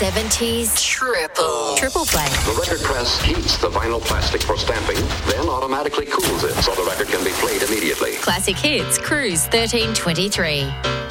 70s triple play. The record press heats the vinyl plastic for stamping, then automatically cools it so the record can be played immediately. Classic Hits, Cruise 1323.